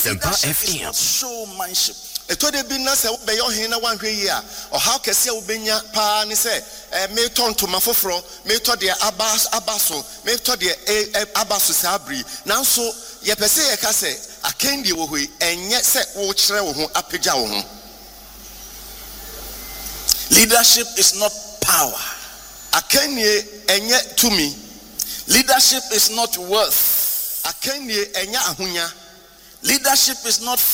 FM. Showmanship. Etode bi na se be yo hin na wan hwe yi a o how kese a obenya pa ni se me ton to mafoforo me to de abaso me to de abaso sabri nanso ye pese ye ka se akendi wo hoi enye se wo kire wo ho apagya wo ho. Leadership is not power. Akenye enye tumi. Leadership is not worth. Akenye enye ahunya. Leadership is not